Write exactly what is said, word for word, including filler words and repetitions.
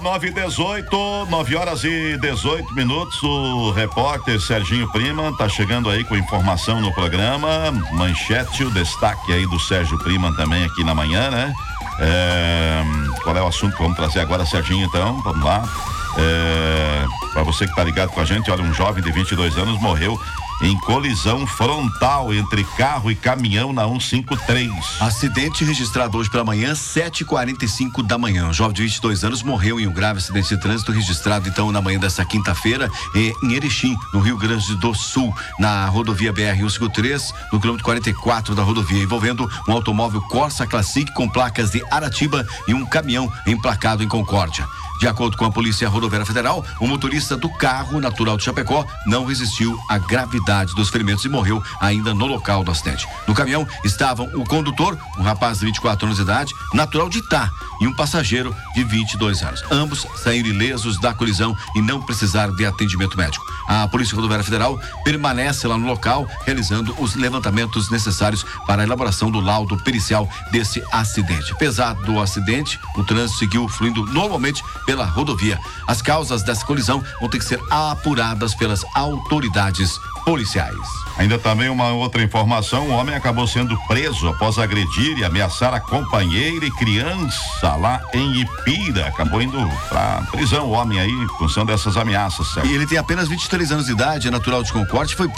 nove e dezoito, nove horas e dezoito minutos. O repórter Serginho Prima tá chegando aí com informação no programa. Manchete, o destaque aí do Sérgio Prima também aqui na manhã, né? É, qual é o assunto que vamos trazer agora, Serginho? Então, vamos lá. É, para você que tá ligado com a gente, olha, um jovem de vinte e dois anos morreu em colisão frontal entre carro e caminhão na cento e cinquenta e três. Acidente registrado hoje pela manhã, sete e quarenta e cinco da manhã. Um jovem de vinte e dois anos morreu em um grave acidente de trânsito registrado então na manhã desta quinta-feira em Erechim, no Rio Grande do Sul, na rodovia B R cento e cinquenta e três, no quilômetro quarenta e quatro da rodovia, envolvendo um automóvel Corsa Classic com placas de Aratiba e um caminhão emplacado em Concórdia. De acordo com a Polícia Rodoviária Federal, o motorista do carro, natural de Chapecó, não resistiu à gravidade dos ferimentos e morreu ainda no local do acidente. No caminhão estavam o condutor, um rapaz de vinte e quatro anos de idade, natural de Itá, e um passageiro de vinte e dois anos. Ambos saíram ilesos da colisão e não precisaram de atendimento médico. A Polícia Rodoviária Federal permanece lá no local, realizando os levantamentos necessários para a elaboração do laudo pericial desse acidente. Apesar do acidente, o trânsito seguiu fluindo normalmente pela rodovia. As causas dessa colisão vão ter que ser apuradas pelas autoridades policiais. Ainda também uma outra informação: o homem acabou sendo preso após agredir e ameaçar a companheira e criança lá em Ipira. Acabou indo pra prisão o homem aí, em função dessas ameaças, certo? E ele tem apenas vinte e três anos de idade, é natural de Concórdia, foi